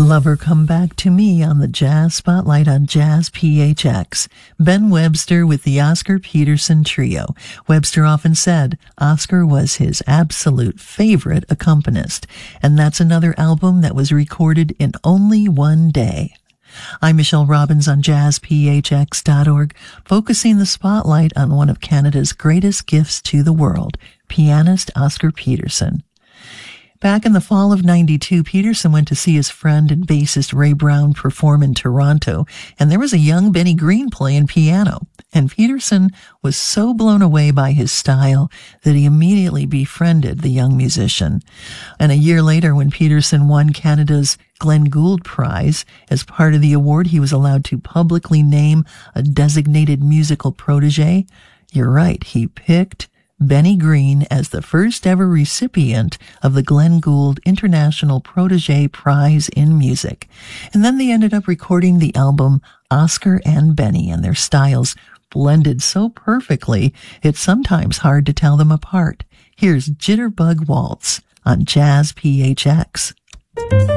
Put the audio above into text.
Lover Come Back to Me on the Jazz Spotlight on Jazz PHX. Ben Webster with the Oscar Peterson Trio. Webster often said Oscar was his absolute favorite accompanist, and that's another album that was recorded in only one day. I'm Michelle Robbins on jazzphx.org, focusing the spotlight on one of Canada's greatest gifts to the world, pianist Oscar Peterson. Back in the fall of '92, Peterson went to see his friend and bassist Ray Brown perform in Toronto, and there was a young Benny Green playing piano. And Peterson was so blown away by his style that he immediately befriended the young musician. And a year later, when Peterson won Canada's Glenn Gould Prize, as part of the award, he was allowed to publicly name a designated musical protege. You're right, he picked Benny Green as the first ever recipient of the Glenn Gould International Protege Prize in Music. And then they ended up recording the album Oscar and Benny, and their styles blended so perfectly, it's sometimes hard to tell them apart. Here's Jitterbug Waltz on Jazz PHX.